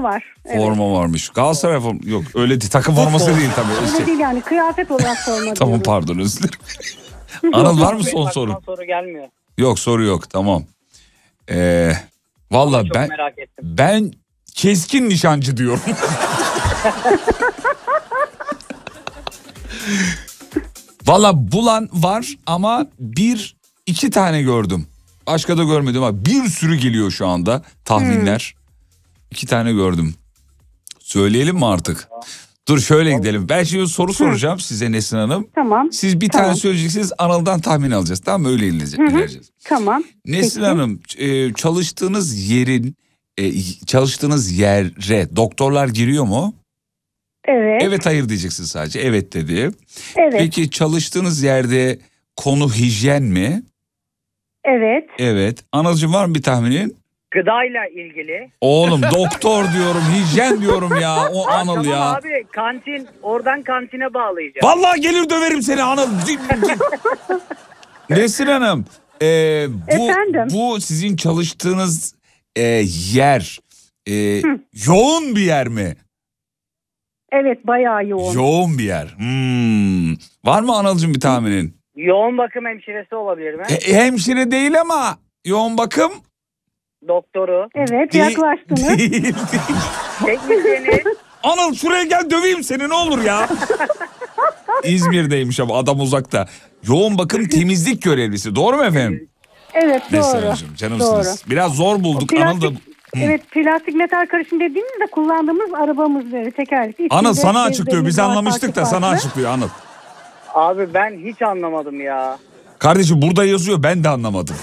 forma var. Forma varmış. Galatasaray forma yok öyle değil, takım forması değil tabii. Öyle değil yani, kıyafet olarak forma. Tamam, pardon, özür dilerim. Anıl var mı son soru? Soru gelmiyor. Yok, soru yok, tamam. Vallahi ben keskin nişancı diyorum. Vallahi bulan var ama 1-2 tane gördüm. Başka da görmedim ama bir sürü geliyor şu anda tahminler. 2 tane gördüm. Söyleyelim mi artık? Dur şöyle gidelim. Ben şimdi soru soracağım size Nesrin Hanım. Tamam. Siz bir tane söyleyeceksiniz, Anıl'dan tahmin alacağız. Tamam mı? Öyle ilerleyeceğiz. Tamam. Nesrin Hanım, çalıştığınız yere doktorlar giriyor mu? Evet. Evet, hayır diyeceksin sadece. Evet dedi. Evet. Peki çalıştığınız yerde konu hijyen mi? Evet. Evet. Anılcığım var mı bir tahminin? Gıdayla ilgili. Oğlum doktor diyorum, hijyen diyorum ya. O Anıl tamam ya. abi, kantin, oradan kantine bağlayacağım. Vallahi gelir döverim seni Anıl. Nesrin Hanım, bu sizin çalıştığınız yer yoğun bir yer mi? Evet, bayağı yoğun. Yoğun bir yer. Var mı Anılcığım bir tahminin? Yoğun bakım hemşiresi olabilir mi? Hemşire değil ama yoğun bakım. Doktoru. Evet, yaklaştınız. Değil. Teknisyeni. Anıl şuraya gel döveyim seni ne olur ya. İzmir'deymiş ama adam uzakta. Yoğun bakım temizlik görevlisi. Doğru mu efendim? Evet, doğru. Nesrin canımsınız. Biraz zor bulduk. Anıl da... Evet, plastik metal karışım dediğimizde kullandığımız arabamız böyle tekerlekli. Anıl sana açıklıyor. Biz anlamıştık da sana açıklıyor Anıl. Abi ben hiç anlamadım ya. Kardeşim burada yazıyor, ben de anlamadım.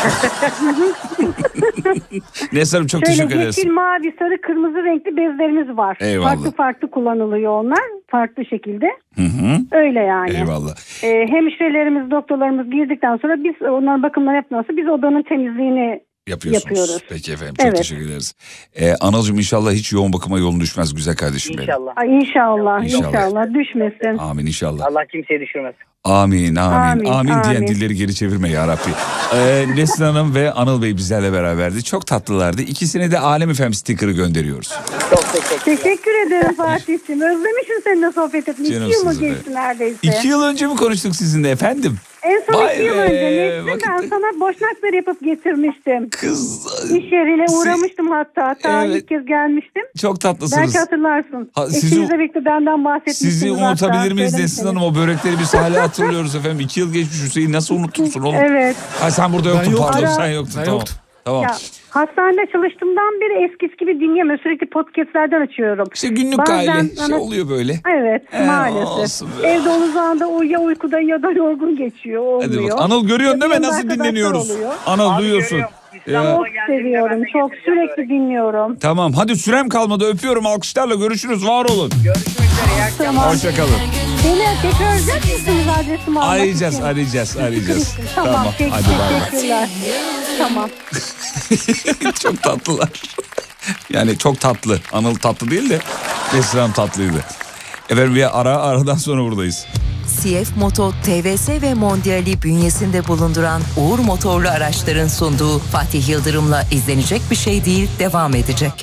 Nesrin çok teşekkür ederiz. Yeşil, mavi, sarı, kırmızı renkli bezlerimiz var. Eyvallah. Farklı farklı kullanılıyor onlar. Farklı şekilde. Öyle yani. Eyvallah. Hemşirelerimiz, doktorlarımız girdikten sonra biz onların bakımlarını yaptıktan sonra biz odanın temizliğini yapıyoruz. Peki efendim, çok teşekkür ederiz. Anılcığım inşallah hiç yoğun bakıma yolun düşmez güzel kardeşim benim. İnşallah. İnşallah düşmesin. Amin inşallah. Allah kimseyi düşürmesin. Amin diyen dilleri geri çevirme ya Rabbi. Nesrin Hanım ve Anıl Bey bizlerle beraberdi. Çok tatlılardı. İkisine de Alem FM sticker'ı gönderiyoruz. Çok teşekkür ederim Fatih'ciğim. Özlemişim seninle sohbet etmeyi. 2 yıl mı geçti neredeyse? 2 yıl önce mi konuştuk sizinle efendim? En son 2 yıl önce ben sana boşnakları yapıp getirmiştim. Kız. İş yerine uğramıştım hatta. İlk kez gelmiştim. Çok tatlısınız. Belki hatırlarsın. İkiniz birlikte benden bahsetmiştiniz. Sizi unutabilir miyiz Nesrin Hanım? O börekleri biz hala hatırlıyoruz efendim. 2 yıl geçmiş, Hüseyin nasıl unutursun oğlum? Evet. Ay sen burada yoktun, pardon sen yoktun. Tamam. Ya, hastanede çalıştığımdan beri eskisi gibi dinleyemiyorum. Sürekli podcastlerden açıyorum. İşte günlük aile oluyor böyle. Evet maalesef. Evde olduğu zaman da uykuda ya da yorgun geçiyor. Olmuyor. Hadi bak. Anıl görüyorsun değil mi? Nasıl dinleniyoruz? Anıl duyuyorsun. Çok seviyorum. Çok sürekli dinliyorum. Tamam hadi sürem kalmadı. Öpüyorum. Alkışlarla görüşürüz. Var olun. Görüşmek üzere. İyi akşamlar. Hoşçakalın. Beni tekrar arayacak mısınız adresimi almak için? Arayacağız. Tamam. Peki, teşekkürler. Tamam. Çok tatlılar. Yani çok tatlı. Anıl tatlı değil de Nesrin Hanım tatlıydı. Efendim bir aradan sonra buradayız. CF Moto, TVS ve Mondial'i bünyesinde bulunduran Uğur Motorlu Araçların sunduğu Fatih Yıldırım'la izlenecek bir şey değil devam edecek.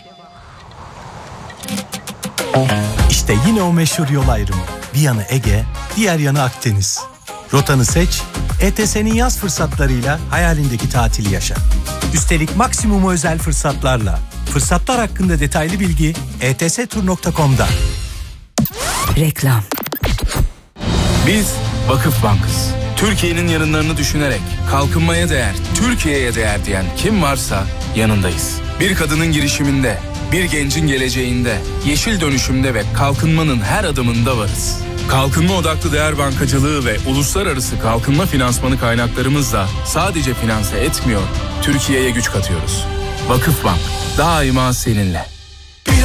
İşte yine o meşhur yol ayrımı. Bir yanı Ege, diğer yanı Akdeniz. Rotanı seç, ETS'nin yaz fırsatlarıyla hayalindeki tatili yaşa. Üstelik maksimum özel fırsatlarla. Fırsatlar hakkında detaylı bilgi etstur.com'da. Reklam. Biz Vakıf Bank'ız. Türkiye'nin yarınlarını düşünerek kalkınmaya değer, Türkiye'ye değer diyen kim varsa yanındayız. Bir kadının girişiminde, bir gencin geleceğinde, yeşil dönüşümde ve kalkınmanın her adımında varız. Kalkınma odaklı değer bankacılığı ve uluslararası kalkınma finansmanı kaynaklarımızla sadece finanse etmiyor, Türkiye'ye güç katıyoruz. Vakıf Bank, daima seninle.